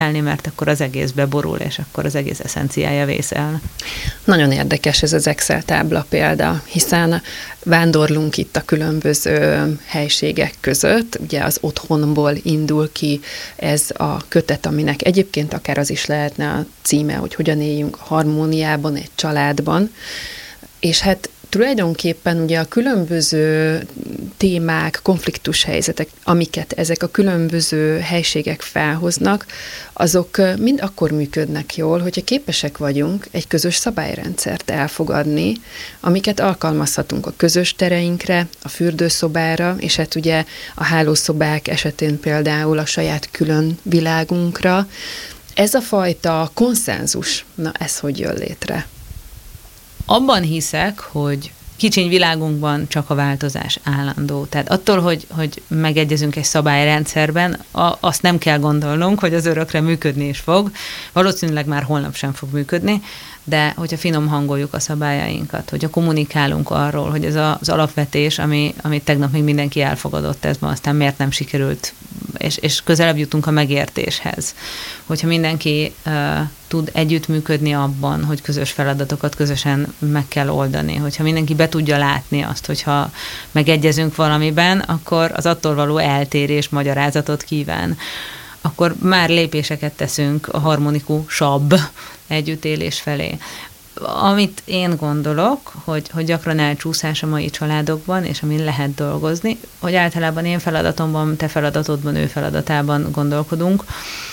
mert akkor az egész beborul, és akkor az egész eszenciája vészel. Nagyon érdekes ez az Excel tábla példa, hiszen vándorlunk itt a különböző helységek között, ugye az otthonból indul ki ez a kötet, aminek egyébként akár az is lehetne a címe, hogy hogyan éljünk harmóniában egy családban, és hát tulajdonképpen ugye a különböző témák, konfliktus helyzetek, amiket ezek a különböző helységek felhoznak, azok mind akkor működnek jól, hogyha képesek vagyunk egy közös szabályrendszert elfogadni, amiket alkalmazhatunk a közös tereinkre, a fürdőszobára, és hát ugye a hálószobák esetén például a saját külön világunkra. Ez a fajta konszenzus, na ez hogy jön létre? Abban hiszek, hogy kicsiny világunkban csak a változás állandó. Tehát attól, hogy megegyezünk egy szabályrendszerben, azt nem kell gondolnunk, hogy az örökre működni is fog. Valószínűleg már holnap sem fog működni, de hogyha finom hangoljuk a szabályainkat, hogyha kommunikálunk arról, hogy ez az alapvetés, amit tegnap még mindenki elfogadott, ez ma aztán miért nem sikerült, és közelebb jutunk a megértéshez. Hogyha mindenki tud együttműködni abban, hogy közös feladatokat közösen meg kell oldani, hogyha mindenki be tudja látni azt, hogyha megegyezünk valamiben, akkor az attól való eltérés magyarázatot kíván. Akkor már lépéseket teszünk a harmonikusabb együttélés felé. Amit én gondolok, hogy gyakran elcsúszás a mai családokban, és amin lehet dolgozni, hogy általában én feladatomban, te feladatodban, ő feladatában gondolkodunk,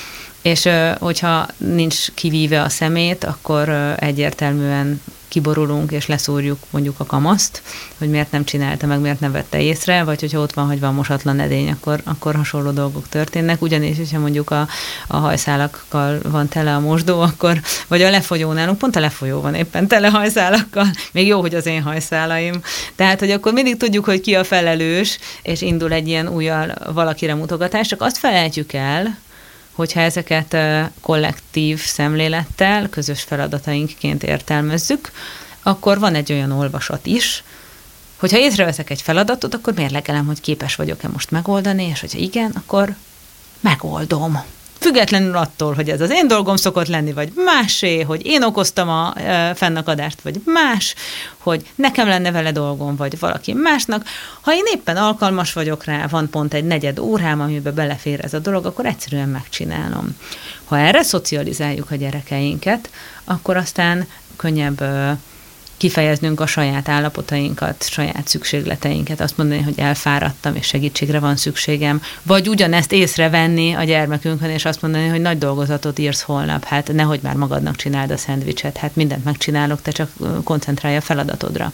és hogyha nincs kivíve a szemét, akkor egyértelműen kiborulunk, és leszúrjuk mondjuk a kamaszt, hogy miért nem csinálta meg, miért nem vette észre, vagy hogyha ott van hagyva a mosatlan edény, akkor hasonló dolgok történnek. Ugyanis, hogyha mondjuk a hajszálakkal van tele a mosdó, akkor, vagy a lefolyó nálunk, pont a lefolyó van éppen tele hajszálakkal, még jó, hogy az én hajszálaim. Tehát, hogy akkor mindig tudjuk, hogy ki a felelős, és indul egy ilyen újjal valakire mutogatás, csak azt felejtjük el, hogyha ezeket kollektív szemlélettel, közös feladatainkként értelmezzük, akkor van egy olyan olvasat is, hogyha észreveszek egy feladatot, akkor mérlegelem, hogy képes vagyok-e most megoldani, és hogyha igen, akkor megoldom. Függetlenül attól, hogy ez az én dolgom szokott lenni, vagy másé, hogy én okoztam a fennakadást, vagy más, hogy nekem lenne vele dolgom, vagy valaki másnak. Ha én éppen alkalmas vagyok rá, van pont egy negyed órám, amiben belefér ez a dolog, akkor egyszerűen megcsinálom. Ha erre szocializáljuk a gyerekeinket, akkor aztán könnyebb kifejeznünk a saját állapotainkat, saját szükségleteinket, azt mondani, hogy elfáradtam, és segítségre van szükségem, vagy ugyanezt észrevenni a gyermekünkön, és azt mondani, hogy nagy dolgozatot írsz holnap, hát nehogy már magadnak csináld a szendvicset, hát mindent megcsinálok, te csak koncentrálj a feladatodra.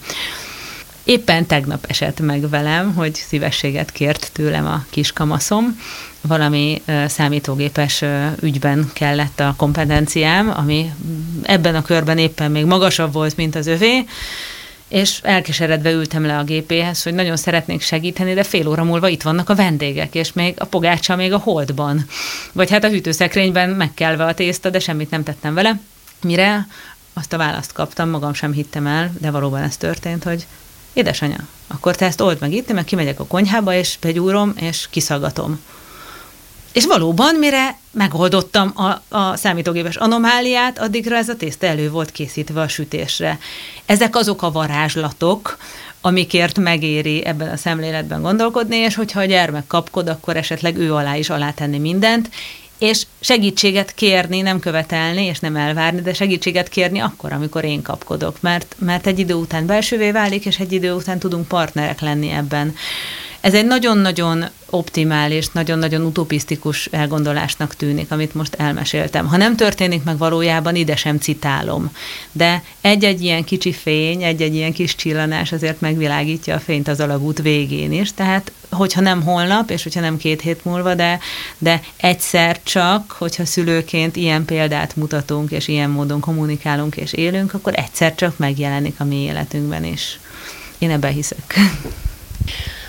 Éppen tegnap esett meg velem, hogy szívességet kért tőlem a kiskamaszom, valami számítógépes ügyben kellett a kompetenciám, ami ebben a körben éppen még magasabb volt, mint az övé, és elkeseredve ültem le a gépéhez, hogy nagyon szeretnék segíteni, de fél óra múlva itt vannak a vendégek, és még a pogácsa még a holdban. Vagy hát a hűtőszekrényben megkelve a tészta, de semmit nem tettem vele. Mire azt a választ kaptam, magam sem hittem el, de valóban ez történt, hogy édesanyja, akkor te ezt old meg itt, meg kimegyek a konyhába, és begyúrom, és kiszaggatom. És valóban, mire megoldottam a számítógépes anomáliát, addigra ez a tészta elő volt készítve a sütésre. Ezek azok a varázslatok, amikért megéri ebben a szemléletben gondolkodni, és hogyha a gyermek kapkod, akkor esetleg ő alá is alátenni mindent, és segítséget kérni, nem követelni, és nem elvárni, de segítséget kérni akkor, amikor én kapkodok, mert egy idő után belsővé válik, és egy idő után tudunk partnerek lenni ebben. Ez egy nagyon-nagyon optimális, nagyon-nagyon utopisztikus elgondolásnak tűnik, amit most elmeséltem. Ha nem történik meg valójában, ide sem citálom. De egy-egy ilyen kicsi fény, egy-egy ilyen kis csillanás azért megvilágítja a fényt az alagút végén is. Tehát, hogyha nem holnap, és hogyha nem 2 hét múlva, de egyszer csak, hogyha szülőként ilyen példát mutatunk, és ilyen módon kommunikálunk és élünk, akkor egyszer csak megjelenik a mi életünkben is. Én ebben hiszek.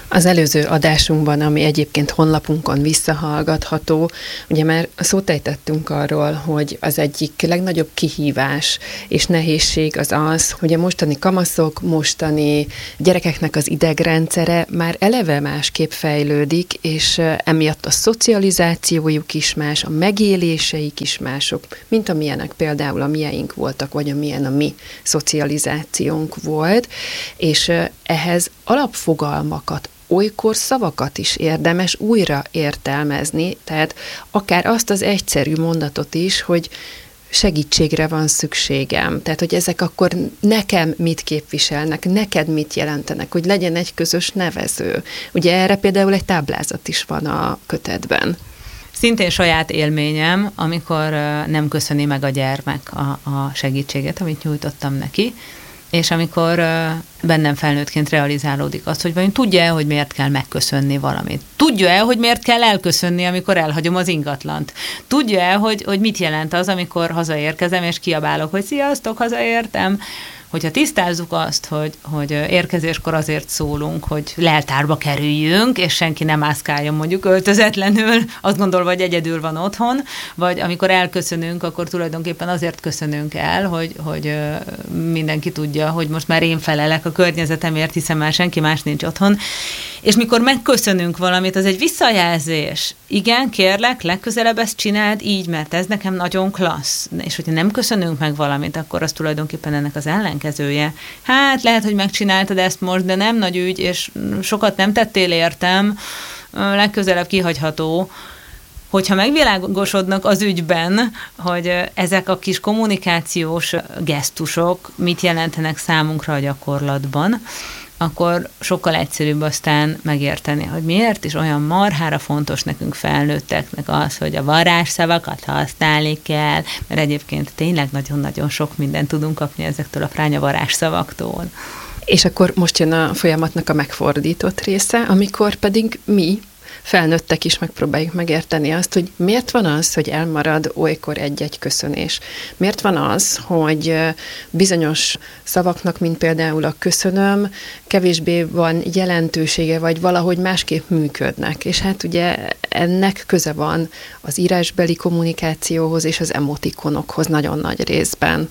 Az előző adásunkban, ami egyébként honlapunkon visszahallgatható, ugye már szót ejtettünk arról, hogy az egyik legnagyobb kihívás és nehézség az, hogy a mostani kamaszok, mostani gyerekeknek az idegrendszere már eleve másképp fejlődik, és emiatt a szocializációjuk is más, a megéléseik is mások, mint amilyenek például a mieink voltak, vagy amilyen a mi szocializációnk volt, és ehhez alapfogalmakat, olykor szavakat is érdemes újra értelmezni, tehát akár azt az egyszerű mondatot is, hogy segítségre van szükségem. Tehát, hogy ezek akkor nekem mit képviselnek, neked mit jelentenek, hogy legyen egy közös nevező. Ugye erre például egy táblázat is van a kötetben. Szintén saját élményem, amikor nem köszöni meg a gyermek a segítséget, amit nyújtottam neki, és amikor bennem felnőttként realizálódik az, hogy vajon tudja-e, hogy miért kell megköszönni valamit? Tudja-e, hogy miért kell elköszönni, amikor elhagyom az ingatlant? Tudja-e, hogy mit jelent az, amikor hazaérkezem, és kiabálok, hogy sziasztok, hazaértem? Hogyha tisztázzuk azt, hogy érkezéskor azért szólunk, hogy leltárba kerüljünk, és senki nem mászkáljon mondjuk öltözetlenül, azt gondolva, hogy egyedül van otthon, vagy amikor elköszönünk, akkor tulajdonképpen azért köszönünk el, hogy mindenki tudja, hogy most már én felelek a környezetemért, hiszen már senki más nincs otthon. És mikor megköszönünk valamit, az egy visszajelzés. Igen, kérlek, legközelebb ezt csináld így, mert ez nekem nagyon klassz. És hogyha nem köszönünk meg valamit, akkor az tulajdonképpen ennek az ellenkezője. Hát lehet, hogy megcsináltad ezt most, de nem nagy ügy, és sokat nem tettél értem, legközelebb kihagyható. Hogyha megvilágosodnak az ügyben, hogy ezek a kis kommunikációs gesztusok mit jelentenek számunkra a gyakorlatban, akkor sokkal egyszerűbb aztán megérteni, hogy miért is olyan marhára fontos nekünk felnőtteknek az, hogy a varázsszavakat használni kell, mert egyébként tényleg nagyon-nagyon sok mindent tudunk kapni ezektől a fránya varázsszavaktól. És akkor most jön a folyamatnak a megfordított része, amikor pedig mi, felnőttek is megpróbáljuk megérteni azt, hogy miért van az, hogy elmarad olykor egy-egy köszönés. Miért van az, hogy bizonyos szavaknak, mint például a köszönöm, kevésbé van jelentősége, vagy valahogy másképp működnek. És hát ugye ennek köze van az írásbeli kommunikációhoz és az emotikonokhoz nagyon nagy részben.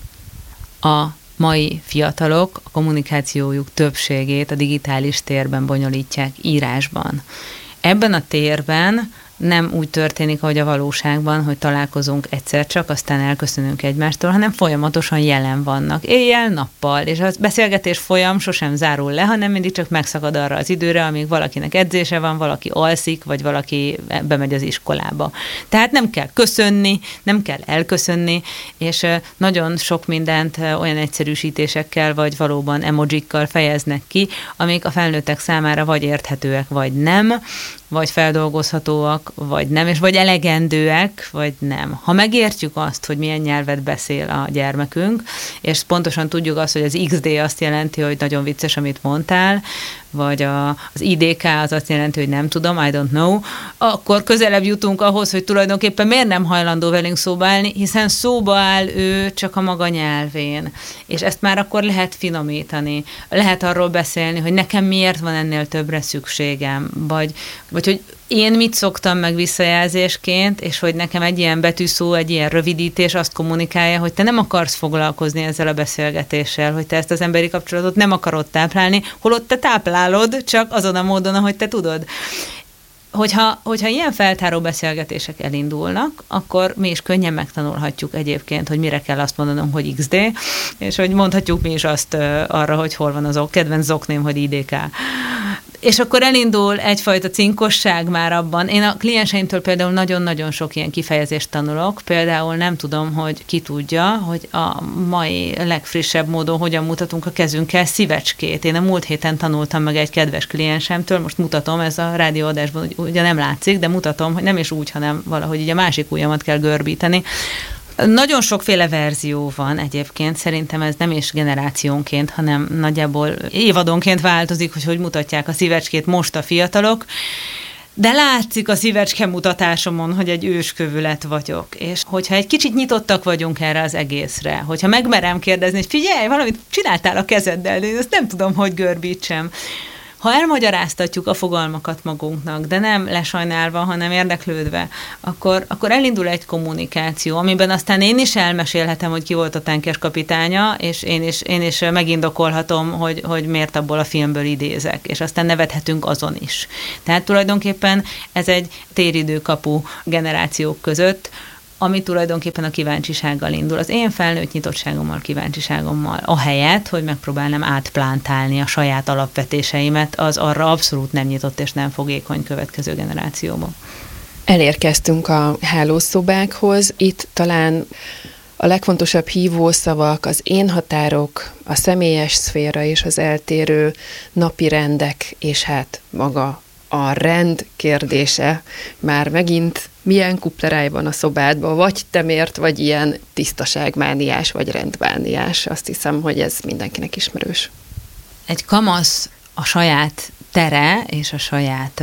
A mai fiatalok a kommunikációjuk többségét a digitális térben bonyolítják írásban. Ebben a térben nem úgy történik, ahogy a valóságban, hogy találkozunk egyszer csak, aztán elköszönünk egymástól, hanem folyamatosan jelen vannak, éjjel-nappal, és a beszélgetés folyam sosem zárul le, hanem mindig csak megszakad arra az időre, amíg valakinek edzése van, valaki alszik, vagy valaki bemegy az iskolába. Tehát nem kell köszönni, nem kell elköszönni, és nagyon sok mindent olyan egyszerűsítésekkel, vagy valóban emojikkal fejeznek ki, amik a felnőttek számára vagy érthetőek, vagy nem, vagy feldolgozhatóak, vagy nem, és vagy elegendőek, vagy nem. Ha megértjük azt, hogy milyen nyelvet beszél a gyermekünk, és pontosan tudjuk azt, hogy az XD azt jelenti, hogy nagyon vicces, amit mondtál, vagy az IDK az azt jelenti, hogy nem tudom, I don't know, akkor közelebb jutunk ahhoz, hogy tulajdonképpen miért nem hajlandó velünk szóba állni, hiszen szóba áll ő csak a maga nyelvén. És ezt már akkor lehet finomítani. Lehet arról beszélni, hogy nekem miért van ennél többre szükségem, vagy hogy én mit szoktam meg visszajelzésként, és hogy nekem egy ilyen betűszó, egy ilyen rövidítés azt kommunikálja, hogy te nem akarsz foglalkozni ezzel a beszélgetéssel, hogy te ezt az emberi kapcsolatot nem akarod táplálni, holott te táplálod, csak azon a módon, ahogy te tudod. Hogyha ilyen feltáró beszélgetések elindulnak, akkor mi is könnyen megtanulhatjuk egyébként, hogy mire kell azt mondanom, hogy XD, és hogy mondhatjuk mi is azt arra, hogy hol van az kedvenc zokném, hogy IDK. És akkor elindul egyfajta cinkosság már abban. Én a klienseimtől például nagyon-nagyon sok ilyen kifejezést tanulok, például nem tudom, hogy ki tudja, hogy a mai legfrissebb módon hogyan mutatunk a kezünkkel szívecskét. Én a múlt héten tanultam meg egy kedves kliensemtől, most mutatom, ez a rádióadásban ugye nem látszik, de mutatom, hogy nem is úgy, hanem valahogy így a másik ujjamat kell görbíteni. Nagyon sokféle verzió van egyébként, szerintem ez nem is generációnként, hanem nagyjából évadonként változik, hogy mutatják a szívecskét most a fiatalok, de látszik a szívecske mutatásomon, hogy egy őskövület vagyok, és hogyha egy kicsit nyitottak vagyunk erre az egészre, hogyha megmerem kérdezni, hogy figyelj, valamit csináltál a kezeddel, de én ezt nem tudom, hogy görbítsem. Ha elmagyaráztatjuk a fogalmakat magunknak, de nem lesajnálva, hanem érdeklődve, akkor elindul egy kommunikáció, amiben aztán én is elmesélhetem, hogy ki volt a tánkes kapitánya, és én is megindokolhatom, hogy miért abból a filmből idézek, és aztán nevethetünk azon is. Tehát tulajdonképpen ez egy téridőkapu generációk között, ami tulajdonképpen a kíváncsisággal indul. Az én felnőtt nyitottságommal, kíváncsiságommal, ahelyett, hogy megpróbálnám átplántálni a saját alapvetéseimet, az arra abszolút nem nyitott és nem fogékony következő generációba. Elérkeztünk a hálószobákhoz. Itt talán a legfontosabb hívószavak, az én határok, a személyes szféra és az eltérő napi rendek, és hát maga a rend kérdése. Már megint milyen kupleráj van a szobádban, vagy temért, vagy ilyen tisztaságmániás, vagy rendmániás. Azt hiszem, hogy ez mindenkinek ismerős. Egy kamasz a saját tere és a saját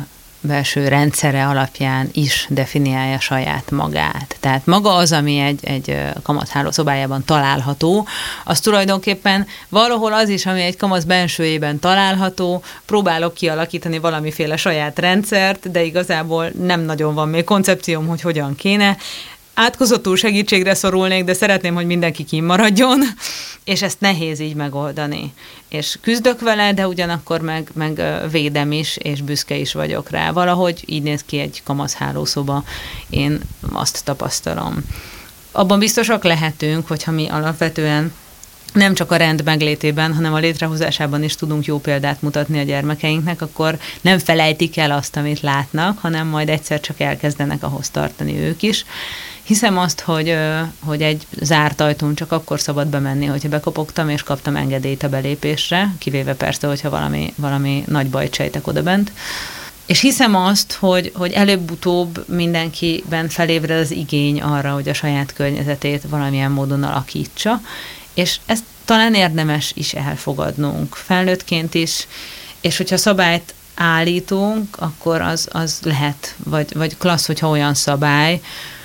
belső rendszere alapján is definiálja saját magát. Tehát maga az, ami egy kamasz hálószobájában található, az tulajdonképpen valahol az is, ami egy kamasz bensőjében található, próbálok kialakítani valamiféle saját rendszert, de igazából nem nagyon van még koncepcióm, hogy hogyan kéne. Átkozottul segítségre szorulnék, de szeretném, hogy mindenki kimaradjon, és ezt nehéz így megoldani. És küzdök vele, de ugyanakkor meg védem is, és büszke is vagyok rá. Valahogy így néz ki egy kamasz hálószoba, én azt tapasztalom. Abban biztosak lehetünk, hogyha mi alapvetően nem csak a rend meglétében, hanem a létrehozásában is tudunk jó példát mutatni a gyermekeinknek, akkor nem felejtik el azt, amit látnak, hanem majd egyszer csak elkezdenek ahhoz tartani ők is. Hiszem azt, hogy egy zárt ajtón csak akkor szabad bemenni, hogyha bekopogtam és kaptam engedélyt a belépésre, kivéve persze, hogyha valami nagy bajt sejtek odabent. És hiszem azt, hogy előbb-utóbb mindenkiben felébred az igény arra, hogy a saját környezetét valamilyen módon alakítsa, és ezt talán érdemes is elfogadnunk, felnőttként is, és hogyha szabályt állítunk, akkor az lehet, vagy klassz, hogyha olyan szabály,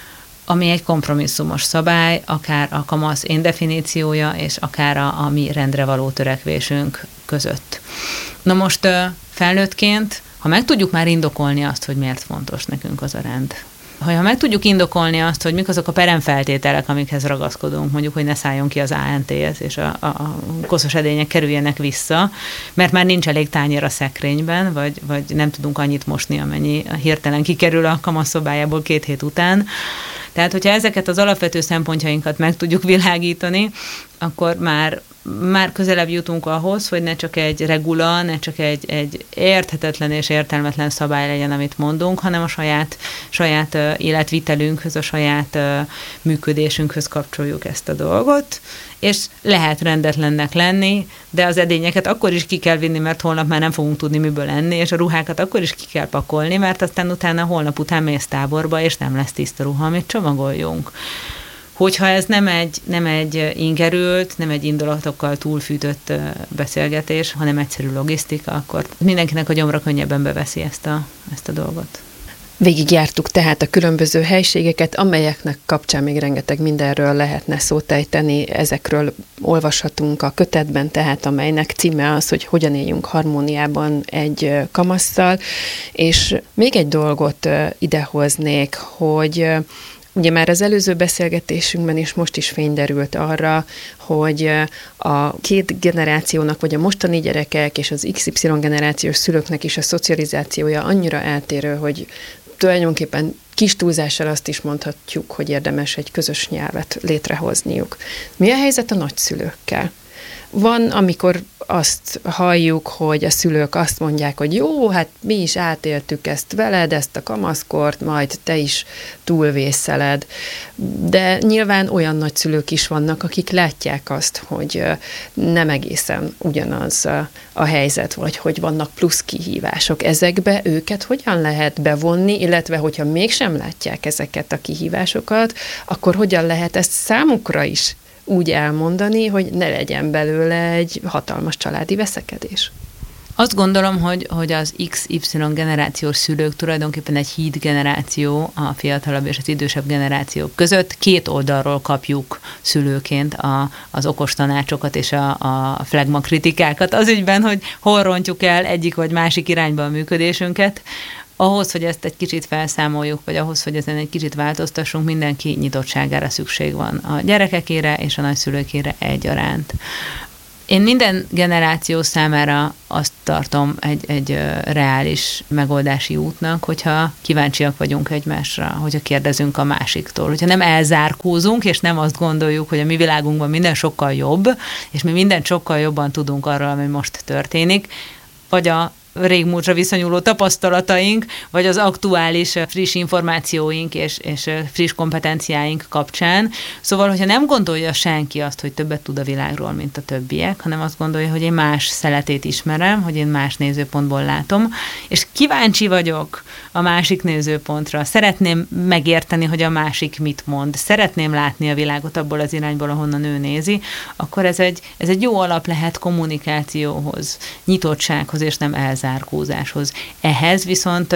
ami egy kompromisszumos szabály, akár a kamasz én definíciója, és akár a mi rendre való törekvésünk között. Na most felnőttként, ha meg tudjuk már indokolni azt, hogy miért fontos nekünk az a rend, ha meg tudjuk indokolni azt, hogy mik azok a peremfeltételek, amikhez ragaszkodunk, mondjuk, hogy ne szálljon ki az ANT-hez, és a koszos edények kerüljenek vissza, mert már nincs elég tányér a szekrényben, vagy nem tudunk annyit mosni, amennyi hirtelen kikerül a kamasz szobájából 2 hét után. Tehát, hogyha ezeket az alapvető szempontjainkat meg tudjuk világítani, akkor már közelebb jutunk ahhoz, hogy ne csak egy regula, ne csak egy érthetetlen és értelmetlen szabály legyen, amit mondunk, hanem a saját életvitelünkhöz, a saját működésünkhöz kapcsoljuk ezt a dolgot, és lehet rendetlennek lenni, de az edényeket akkor is ki kell vinni, mert holnap már nem fogunk tudni miből enni, és a ruhákat akkor is ki kell pakolni, mert aztán utána holnap után mész táborba, és nem lesz tiszta ruha, amit csomagoljunk. Hogyha ez nem egy ingerült, nem egy indulatokkal túlfűtött beszélgetés, hanem egyszerű logisztika, akkor mindenkinek a gyomra könnyebben beveszi ezt a dolgot. Végigjártuk tehát a különböző helységeket, amelyeknek kapcsán még rengeteg mindenről lehetne szót ejteni. Ezekről olvashatunk a kötetben, tehát amelynek címe az, hogy hogyan éljünk harmóniában egy kamasszal. És még egy dolgot idehoznék, hogy ugye már az előző beszélgetésünkben is most is fény derült arra, hogy a 2 generációnak, vagy a mostani gyerekek és az XY generációs szülőknek is a szocializációja annyira eltérő, hogy tulajdonképpen kis túlzással azt is mondhatjuk, hogy érdemes egy közös nyelvet létrehozniuk. Mi a helyzet a nagyszülőkkel? Van, amikor azt halljuk, hogy a szülők azt mondják, hogy jó, hát mi is átéltük ezt veled, ezt a kamaszkort, majd te is túlvészeled. De nyilván olyan nagyszülők is vannak, akik látják azt, hogy nem egészen ugyanaz a helyzet, vagy hogy vannak plusz kihívások. Ezekbe őket hogyan lehet bevonni, illetve hogyha mégsem látják ezeket a kihívásokat, akkor hogyan lehet ezt számukra is úgy elmondani, hogy ne legyen belőle egy hatalmas családi veszekedés? Azt gondolom, hogy az XY generációs szülők tulajdonképpen egy híd generáció a fiatalabb és az idősebb generációk között. Két oldalról kapjuk szülőként az okos tanácsokat és a flegma kritikákat az ügyben, hogy hol rontjuk el egyik vagy másik irányba a működésünket. Ahhoz, hogy ezt egy kicsit felszámoljuk, vagy ahhoz, hogy ezen egy kicsit változtassunk, mindenki nyitottságára szükség van. A gyerekekére és a nagyszülőkére egyaránt. Én minden generáció számára azt tartom egy reális megoldási útnak, hogyha kíváncsiak vagyunk egymásra, hogyha kérdezünk a másiktól, hogyha nem elzárkózunk, és nem azt gondoljuk, hogy a mi világunkban minden sokkal jobb, és mi mindent sokkal jobban tudunk arról, ami most történik, vagy a régmúltra viszonyuló tapasztalataink, vagy az aktuális friss információink és friss kompetenciáink kapcsán. Szóval, hogyha nem gondolja senki azt, hogy többet tud a világról, mint a többiek, hanem azt gondolja, hogy én más szeletét ismerem, hogy én más nézőpontból látom, és kíváncsi vagyok a másik nézőpontra. Szeretném megérteni, hogy a másik mit mond. Szeretném látni a világot abból az irányból, ahonnan ő nézi, akkor ez egy jó alap lehet kommunikációhoz, nyitottsághoz, és nem elzárkózáshoz. Ehhez viszont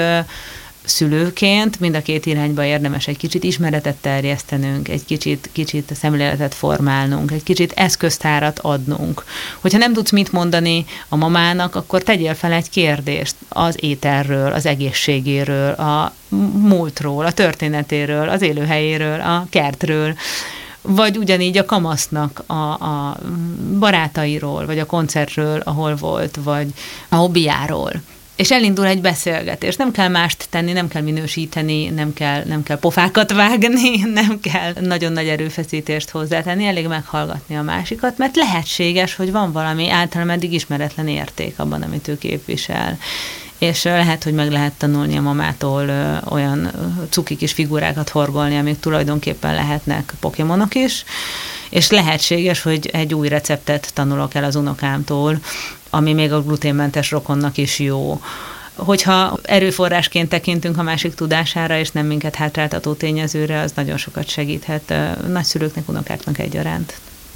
szülőként mind a két irányba érdemes egy kicsit ismeretet terjesztenünk, egy kicsit szemléletet formálnunk, egy kicsit eszköztárat adnunk. Hogyha nem tudsz mit mondani a mamának, akkor tegyél fel egy kérdést az ételről, az egészségéről, a múltról, a történetéről, az élőhelyéről, a kertről, vagy ugyanígy a kamasznak a barátairól, vagy a koncertről, ahol volt, vagy a hobbiáról. És elindul egy beszélgetés. Nem kell mást tenni, nem kell minősíteni, nem kell pofákat vágni, nem kell nagyon nagy erőfeszítést hozzátenni, elég meghallgatni a másikat, mert lehetséges, hogy van valami általam eddig ismeretlen érték abban, amit ő képvisel. És lehet, hogy meg lehet tanulni a mamától olyan cuki kis figurákat horgolni, amik tulajdonképpen lehetnek Pokémonok is, és lehetséges, hogy egy új receptet tanulok el az unokámtól, ami még a gluténmentes rokonnak is jó. Hogyha erőforrásként tekintünk a másik tudására, és nem minket hátráltató tényezőre, az nagyon sokat segíthet nagyszülőknek, unokáknak egyaránt.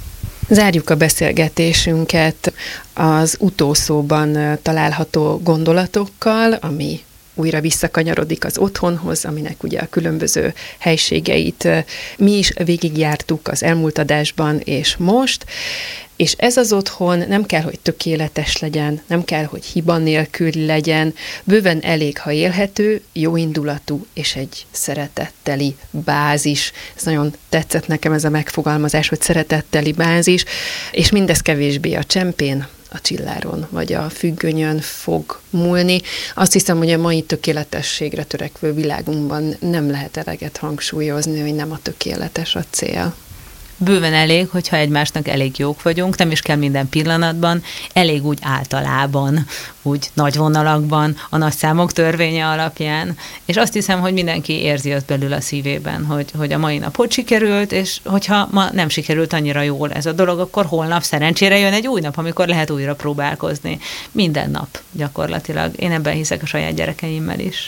Zárjuk a beszélgetésünket az utószóban található gondolatokkal, ami újra visszakanyarodik az otthonhoz, aminek ugye a különböző helységeit mi is végigjártuk az elmúlt adásban és most, és ez az otthon nem kell, hogy tökéletes legyen, nem kell, hogy hiba nélküli legyen, bőven elég, ha élhető, jóindulatú és egy szeretetteli bázis. Ez nagyon tetszett nekem ez a megfogalmazás, hogy szeretetteli bázis, és mindez kevésbé a csempén, a csilláron vagy a függönyön fog múlni. Azt hiszem, hogy a mai tökéletességre törekvő világunkban nem lehet eleget hangsúlyozni, hogy nem a tökéletes a cél. Bőven elég, hogyha egymásnak elég jók vagyunk, nem is kell minden pillanatban, elég úgy általában, úgy nagy vonalakban, a nagy számok törvénye alapján, és azt hiszem, hogy mindenki érzi azt belül a szívében, hogy a mai nap hogy sikerült, és hogyha ma nem sikerült annyira jól ez a dolog, akkor holnap szerencsére jön egy új nap, amikor lehet újra próbálkozni. Minden nap gyakorlatilag. Én ebben hiszek a saját gyerekeimmel is.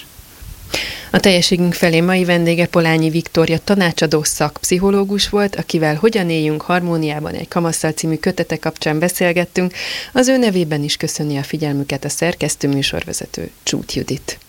A teljességünk felé mai vendége Polányi Viktória tanácsadó szakpszichológus volt, akivel Hogyan éljünk harmóniában egy kamasszal című kötete kapcsán beszélgettünk. Az ő nevében is köszöni a figyelmüket a szerkesztő műsorvezető Csút Judit.